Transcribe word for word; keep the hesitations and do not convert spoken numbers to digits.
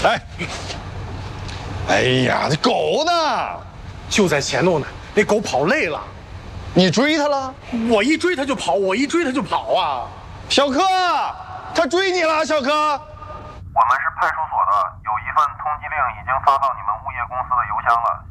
哎，哎呀，这狗呢？ 就在前头呢。那狗跑累了， 你追它了？ 我一追它就跑，我一追它就跑啊！ 小柯，它追你了，小柯。 我们是派出所的，有一份通缉令已经发到你们物业公司的邮箱了。